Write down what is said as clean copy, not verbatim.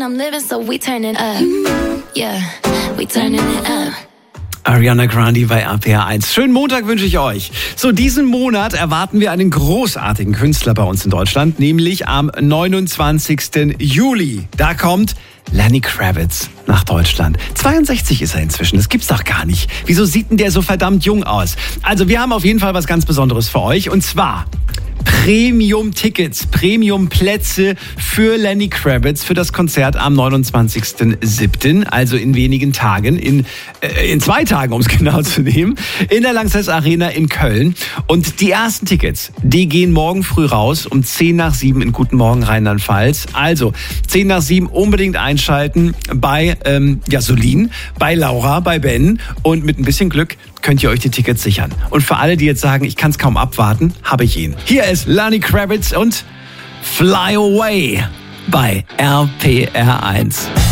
and I'm living, so we turning up. Yeah, we turning it up. Ariana Grande bei RPR1. Schönen Montag wünsche ich euch. So, diesen Monat erwarten wir einen großartigen Künstler bei uns in Deutschland, nämlich am 29. Juli. Da kommt Lenny Kravitz nach Deutschland. 62 ist er inzwischen, das gibt's doch gar nicht. Wieso sieht denn der so verdammt jung aus? Also, wir haben auf jeden Fall was ganz Besonderes für euch, und zwar Premium-Tickets, Premium-Plätze für Lenny Kravitz für das Konzert am 29.07., also in wenigen Tagen, in 2 Tagen, um es genau zu nehmen, in der Lanxess Arena in Köln. Und die ersten Tickets, die gehen morgen früh raus um 6:50 in Guten Morgen Rheinland-Pfalz. Also 6:50 unbedingt einschalten bei Solin, bei Laura, bei Ben, und mit ein bisschen Glück könnt ihr euch die Tickets sichern. Und für alle, die jetzt sagen, ich kann es kaum abwarten, habe ich ihn. Hier ist Lenny Kravitz und Fly Away bei RPR1.